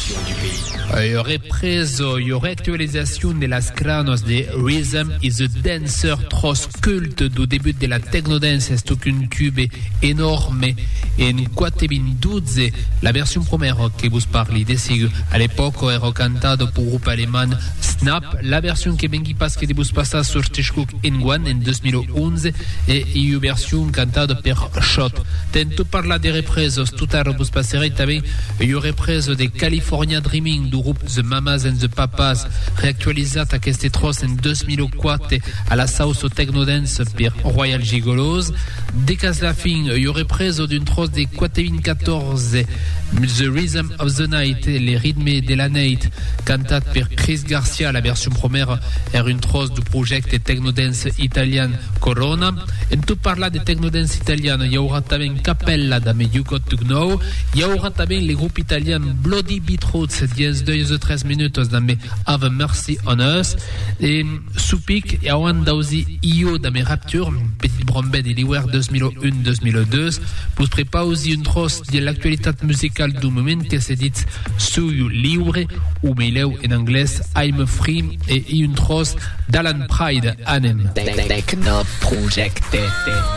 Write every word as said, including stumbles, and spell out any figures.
régions du pays. Il y aurait preso, il y aurait actualisation de las cranos de Rhythm is a Dancer tros culte du début de la technodance, est un tube énorme en quatre-vingt-douze. La version première que vous parlez de sig à l'époque era cantado pour groupe allemand Snap. La version que vengi pas que vous passez sur Tishkuk Nguan en deux mille onze et une version cantada per Shot. Tento parla de represos, tout à l'heure vous passerez también une reprise de California Dreaming du groupe The Mamas and the Papas, réactualisata queste tros en deux mille quatre à la South Technodance per Royal Gigolos. Decas la fin, une reprise d'une tros de quatre-vingt-quatorze, The Rhythm of the Night, les rythmes de la night, cantat per Chris Garcia. La version première est une tros du projet Technodance italien Corona. En tout parla de Technodance italien, il y aura también Capella da You Got to Know, il y aura también les groupes italiens Bloody Beetroots, dix de treize minutes dans Have Mercy on Us, et Supik, et Awan Dausi Io dans Rapture, Petit Brombed et Liwer deux mille un deux mille deux. Vous préparez aussi une trosse de l'actualité musicale du moment qui se dit Sui Libre, ou Meileu en anglais I'm Free, et une trosse d'Alan Pride, Anem. Techno Project.